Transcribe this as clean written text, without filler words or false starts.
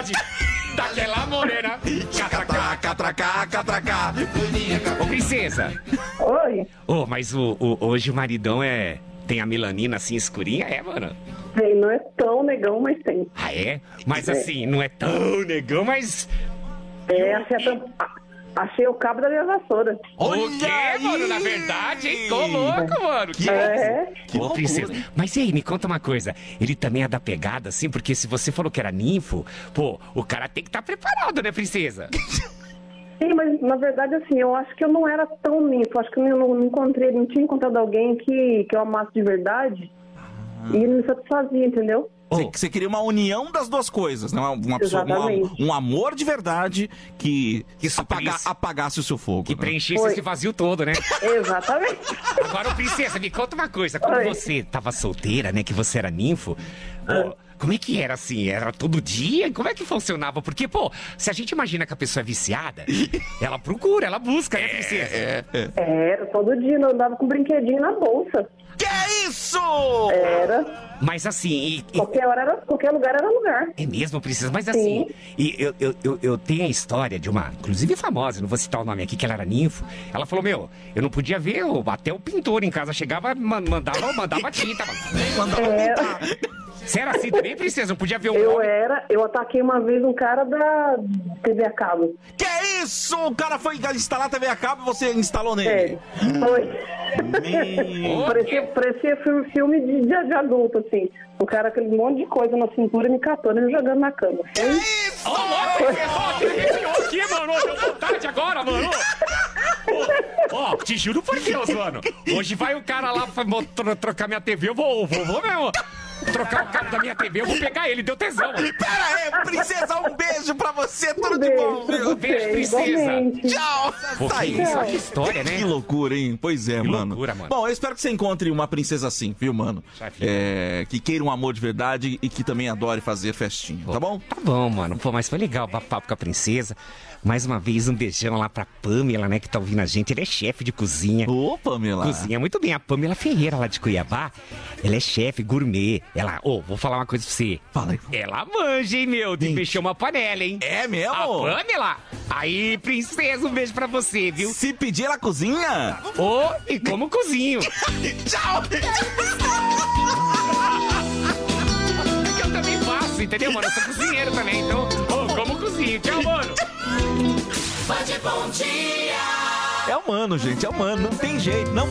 pagode daquela morena. Catracá, catracá, catracá. Ô, princesa. Oi, Mas hoje o maridão tem a melanina assim escurinha, mano? tem, não é tão negão, mas tem. Ah, é? Mas assim, não é tão negão, mas... Achei o cabo da minha vassoura. O quê, aí! mano? Na verdade, hein? Tô louco, mano. Que Que Ô, loucura, princesa, hein? mas e aí, me conta uma coisa. Ele também é da pegada, assim? Porque se você falou que era ninfo, pô, o cara tem que estar preparado, né, princesa? Sim, mas na verdade, assim, eu acho que eu não era tão ninfo. Acho que eu não tinha encontrado alguém que eu amasse de verdade e não me satisfazia, entendeu? Você queria uma união das duas coisas, né? Uma pessoa, Exatamente. um amor de verdade que suprisse. apagasse o seu fogo. Que né? preenchesse Oi. esse vazio todo, né? Exatamente. Agora, ô, princesa, me conta uma coisa. Quando Oi. você tava solteira, né, que você era ninfo, como é que era assim? Era todo dia? Como é que funcionava? Porque, pô, se a gente imagina que a pessoa é viciada, ela procura, ela busca, né, princesa? Era, todo dia eu andava com um brinquedinho na bolsa. Que é isso? Era. Mas assim, Qualquer lugar era lugar. é mesmo, princesa, mas assim, e eu tenho a história de uma, inclusive famosa, não vou citar o nome aqui, que ela era ninfo. Ela falou, eu não podia ver, até o pintor em casa chegava, mandava tinta, mano. Você era assim também, princesa? Não podia ver o homem? Eu ataquei uma vez um cara da TV a cabo. Que é isso? O cara foi instalar a TV a cabo e você instalou nele. Sério. Foi. Parecia filme de adulto, assim. O cara com aquele monte de coisa na cintura me catando e me jogando na cama. Que é isso? Ô, princesa, aqui, mano, deu vontade agora, mano. Ó, te juro por Deus, mano. Hoje vai o cara lá trocar minha TV, eu vou mesmo. Trocar o cabo da minha TV, eu vou pegar ele, deu tesão. Mano. Pera aí, princesa, um beijo pra você, tudo de bom, viu? Beijo, princesa. Igualmente. Tchau! Pô, Tá aí. isso, que história, né? Que loucura, hein? Pois é, mano. loucura, mano. Bom, eu espero que você encontre uma princesa assim, viu, mano? Já vi. Que queira um amor de verdade e que também adore fazer festinha, tá bom? Tá bom, mano. Pô, mas foi legal o papo com a princesa. Mais uma vez, um beijão lá pra Pamela, né, que tá ouvindo a gente. Ele é chefe de cozinha. Ô, Pamela. Cozinha muito bem. A Pamela Ferreira, lá de Cuiabá, ela é chefe gourmet. Ela, vou falar uma coisa pra você. Fala aí. Ela manja, hein, meu, de mexer uma panela, hein? É mesmo? A Pamela? Aí, princesa, um beijo pra você, viu? Se pedir, ela cozinha? E como cozinho. Tchau! Que eu também faço, entendeu, mano? Eu sou cozinheiro também, então, como cozinho. Tchau, mano. Bom dia. É humano, gente, é humano. Não tem jeito, não